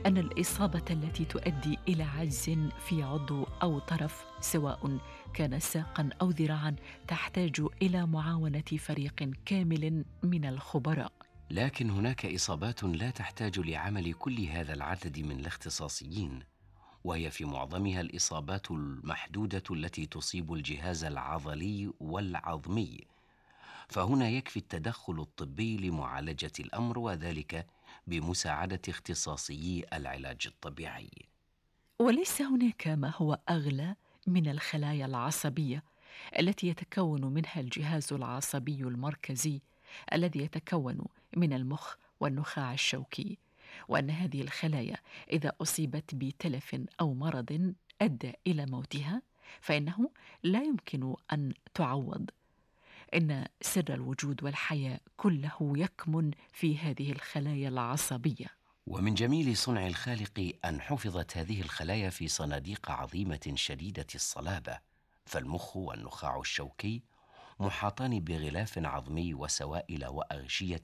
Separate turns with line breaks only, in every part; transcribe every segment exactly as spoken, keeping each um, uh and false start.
أن الإصابة التي تؤدي إلى عجز في عضو أو طرف سواء كان ساقاً أو ذراعاً تحتاج إلى معاونة فريق كامل من الخبراء.
لكن هناك إصابات لا تحتاج لعمل كل هذا العدد من الاختصاصيين، وهي في معظمها الإصابات المحدودة التي تصيب الجهاز العضلي والعظمي، فهنا يكفي التدخل الطبي لمعالجة الأمر، وذلك بمساعدة اختصاصيي العلاج الطبيعي.
وليس هناك ما هو أغلى من الخلايا العصبية التي يتكون منها الجهاز العصبي المركزي الذي يتكون من المخ والنخاع الشوكي، وأن هذه الخلايا إذا أصيبت بتلف أو مرض أدى إلى موتها فإنه لا يمكن أن تعوض. إن سر الوجود والحياة كله يكمن في هذه الخلايا العصبية.
ومن جميل صنع الخالق أن حفظت هذه الخلايا في صناديق عظيمة شديدة الصلابة، فالمخ والنخاع الشوكي محاطان بغلاف عظمي وسوائل وأغشية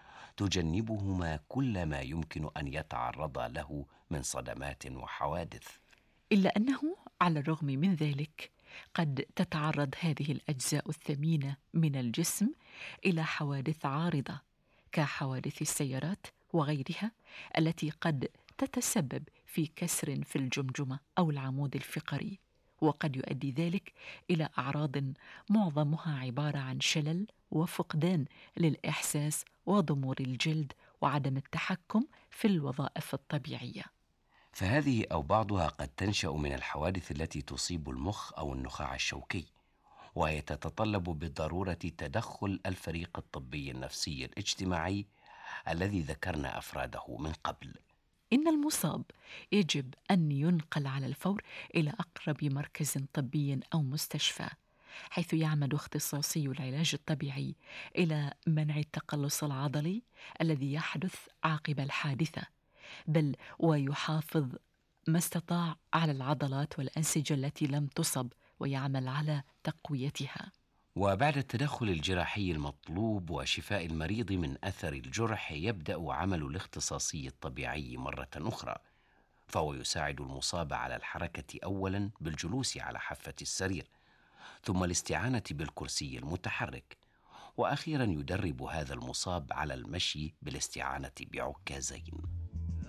تجنبهما كل ما يمكن أن يتعرضا له من صدمات وحوادث.
إلا أنه على الرغم من ذلك قد تتعرض هذه الأجزاء الثمينة من الجسم إلى حوادث عارضة كحوادث السيارات وغيرها، التي قد تتسبب في كسر في الجمجمة أو العمود الفقري، وقد يؤدي ذلك إلى أعراض معظمها عبارة عن شلل وفقدان للإحساس وضمور الجلد وعدم التحكم في الوظائف الطبيعية.
فهذه أو بعضها قد تنشأ من الحوادث التي تصيب المخ أو النخاع الشوكي، وهي تتطلب بالضرورة تدخل الفريق الطبي النفسي الاجتماعي الذي ذكرنا أفراده من قبل.
إن المصاب يجب أن ينقل على الفور إلى أقرب مركز طبي أو مستشفى، حيث يعمد اختصاصي العلاج الطبيعي إلى منع التقلص العضلي الذي يحدث عقب الحادثة، بل ويحافظ ما استطاع على العضلات والأنسجة التي لم تصب ويعمل على تقويتها.
وبعد التدخل الجراحي المطلوب وشفاء المريض من أثر الجرح، يبدأ عمل الاختصاصي الطبيعي مرة أخرى، فهو يساعد المصاب على الحركة أولا بالجلوس على حافة السرير، ثم الاستعانة بالكرسي المتحرك، وأخيرا يدرب هذا المصاب على المشي بالاستعانة بعكازين.